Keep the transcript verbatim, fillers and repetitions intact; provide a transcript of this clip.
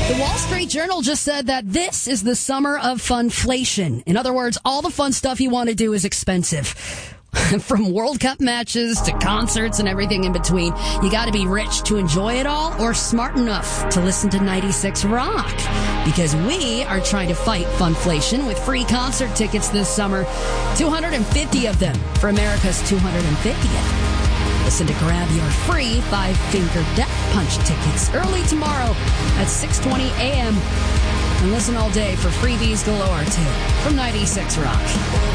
The Wall Street Journal just said that this is the summer of funflation. In other words, all the fun stuff you want to do is expensive. From World Cup matches to concerts and everything in between. You got to be rich to enjoy it all or smart enough to listen to ninety-six Rock. Because we are trying to fight funflation with free concert tickets this summer. two hundred fifty of them for America's two hundred fiftieth. Listen to grab your free five-finger death punch tickets early tomorrow at six twenty a.m. And listen all day for freebies galore, too, from ninety-six Rock.